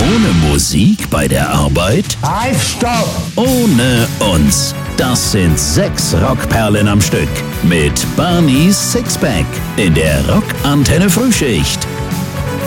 Ohne Musik bei der Arbeit? Halt, stopp! Ohne uns. Das sind 6 Rockperlen am Stück. Mit Barneys Sixpack in der Rockantenne Frühschicht.